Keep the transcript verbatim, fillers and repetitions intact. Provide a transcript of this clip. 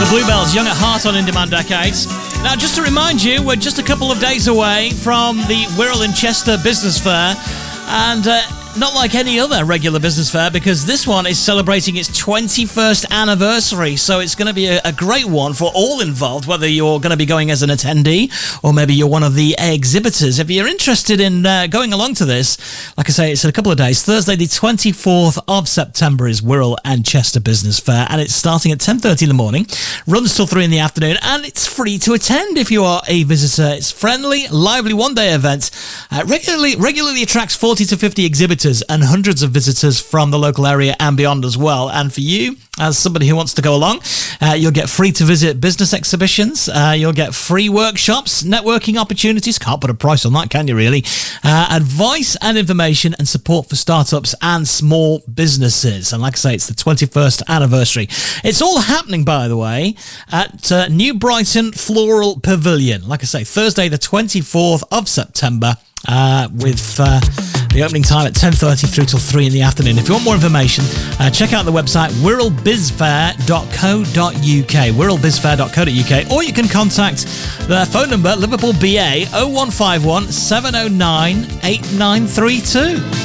The Bluebells, Young at Heart on In Demand Decades. Now, just to remind you, we're just a couple of days away from the Wirral and Chester Business Fair, and uh, not like any other regular business fair, because this one is celebrating its twenty-first anniversary, so it's going to be a, a great one for all involved, whether you're going to be going as an attendee or maybe you're one of the exhibitors. If you're interested in uh, going along to this, like I say, it's in a couple of days. Thursday the twenty-fourth of September is Wirral and Chester Business Fair, and it's starting at ten thirty in the morning, runs till three in the afternoon, and it's free to attend if you are a visitor. It's friendly, lively one-day event. Uh, regularly, regularly attracts forty to fifty exhibitors and hundreds of visitors from the local area and beyond as well. And for you, as somebody who wants to go along, uh, you'll get free to visit business exhibitions, uh, you'll get free workshops, networking opportunities, can't put a price on that, can you really? Uh, advice and information and support for startups and small businesses. And like I say, it's the twenty-first anniversary. It's all happening, by the way, at uh, New Brighton Floral Pavilion. Like I say, Thursday the twenty-fourth of September, uh, with uh, the opening time at ten thirty through till three in the afternoon. If you want more information, uh, check out the website wirral biz fair dot co dot uk, wirral biz fair dot co dot uk, or you can contact their phone number, Liverpool B A oh one five one, seven oh nine, eight nine three two.